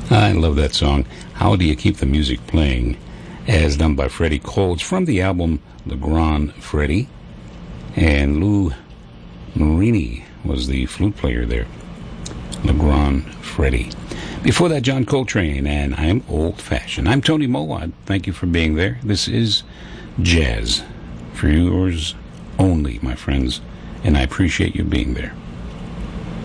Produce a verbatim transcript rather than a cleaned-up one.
I love that song. How Do You Keep the Music Playing? As done by Freddie Cole. It's from the album Le Grand Freddie. And Lou Marini was the flute player there. Le Grand Freddie. Before that, John Coltrane, and I'm old-fashioned. I'm Tony Mowat. Thank you for being there. This is jazz for yours only, my friends, and I appreciate you being there.